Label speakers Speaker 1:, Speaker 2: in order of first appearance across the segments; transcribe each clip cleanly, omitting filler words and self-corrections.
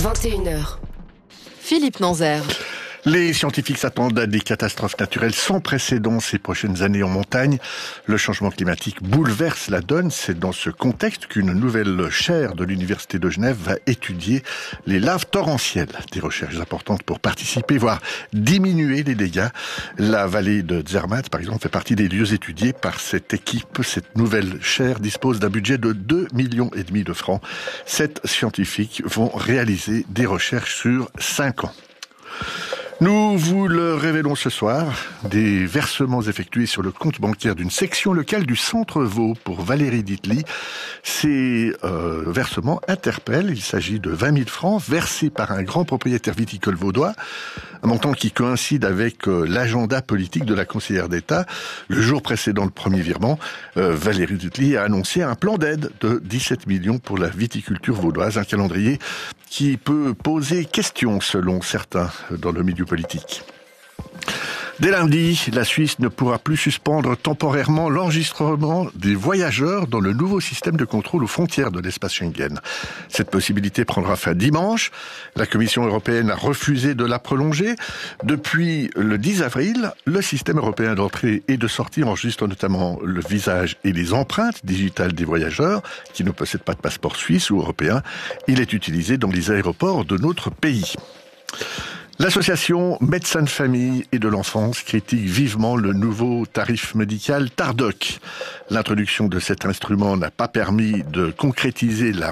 Speaker 1: 21h.
Speaker 2: Philippe Nanzer.
Speaker 3: Les scientifiques s'attendent à des catastrophes naturelles sans précédent ces prochaines années en montagne. Le changement climatique bouleverse la donne. C'est dans ce contexte qu'une nouvelle chaire de l'Université de Genève va étudier les laves torrentielles. Des recherches importantes pour participer, voire diminuer les dégâts. La vallée de Zermatt, par exemple, fait partie des lieux étudiés par cette équipe. Cette nouvelle chaire dispose d'un budget de 2,5 millions de francs. 7 scientifiques vont réaliser des recherches sur 5 ans. Nous vous le révélons ce soir, des versements effectués sur le compte bancaire d'une section locale du Centre Vaud pour Valérie Ditely. Ces versements interpellent. Il s'agit de 20 000 francs versés par un grand propriétaire viticole vaudois, un montant qui coïncide avec l'agenda politique de la conseillère d'État. Le jour précédent le premier virement, Valérie Ditely a annoncé un plan d'aide de 17 millions pour la viticulture vaudoise, un calendrier qui peut poser question selon certains dans le milieu politique. Dès lundi, la Suisse ne pourra plus suspendre temporairement l'enregistrement des voyageurs dans le nouveau système de contrôle aux frontières de l'espace Schengen. Cette possibilité prendra fin dimanche. La Commission européenne a refusé de la prolonger. Depuis le 10 avril, le système européen d'entrée et de sortie enregistre notamment le visage et les empreintes digitales des voyageurs qui ne possèdent pas de passeport suisse ou européen. Il est utilisé dans les aéroports de notre pays. L'association Médecins de famille et de l'enfance critique vivement le nouveau tarif médical Tardoc. L'introduction de cet instrument n'a pas permis de concrétiser la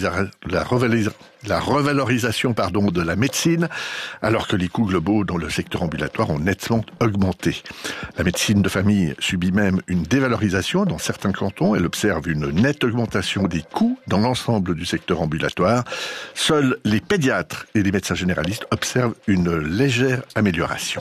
Speaker 3: revalorisation de la médecine, alors que les coûts globaux dans le secteur ambulatoire ont nettement augmenté. La médecine de famille subit même une dévalorisation dans certains cantons. Elle observe une nette augmentation des coûts dans l'ensemble du secteur ambulatoire. Seuls les pédiatres et les médecins généralistes observent une légère amélioration.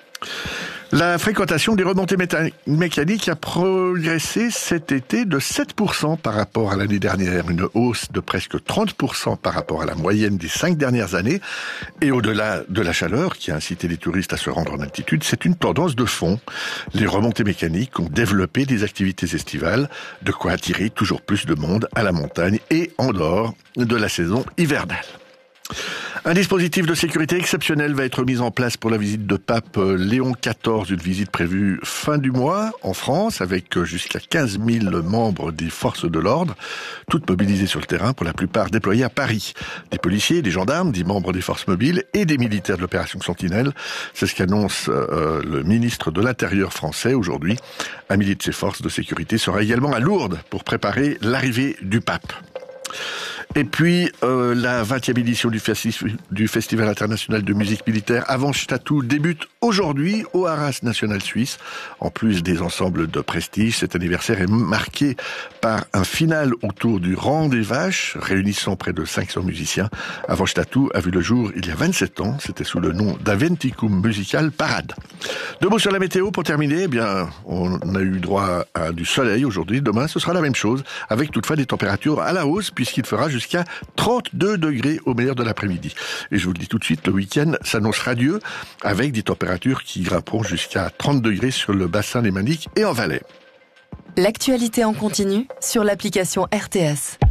Speaker 3: La fréquentation des remontées mécaniques a progressé cet été de 7% par rapport à l'année dernière, une hausse de presque 30% par rapport à la moyenne des 5 dernières années. Et au-delà de la chaleur qui a incité les touristes à se rendre en altitude, c'est une tendance de fond. Les remontées mécaniques ont développé des activités estivales, de quoi attirer toujours plus de monde à la montagne et en dehors de la saison hivernale. Un dispositif de sécurité exceptionnel va être mis en place pour la visite de pape Léon XIV, une visite prévue fin du mois en France avec jusqu'à 15 000 membres des forces de l'ordre, toutes mobilisées sur le terrain, pour la plupart déployées à Paris. Des policiers, des gendarmes, des membres des forces mobiles et des militaires de l'opération Sentinelle. C'est ce qu'annonce le ministre de l'Intérieur français aujourd'hui. Un millier de ces forces de sécurité sera également à Lourdes pour préparer l'arrivée du pape. Et puis, la 20e édition du Festival international de musique militaire Avantstadt débute aujourd'hui au Haras national suisse. En plus des ensembles de prestige, cet anniversaire est marqué par un final autour du rang des vaches, réunissant près de 500 musiciens. Avantstadt a vu le jour il y a 27 ans. C'était sous le nom d'Aventicum Musical Parade. 2 mots sur la météo pour terminer. Eh bien, on a eu droit à du soleil aujourd'hui. Demain, ce sera la même chose, avec toutefois des températures à la hausse, puisqu'il fera jusqu'à 32 degrés au meilleur de l'après-midi. Et je vous le dis tout de suite, le week-end s'annonce radieux, avec des températures qui grimperont jusqu'à 30 degrés sur le bassin lémanique et en Valais.
Speaker 2: L'actualité en continu sur l'application RTS.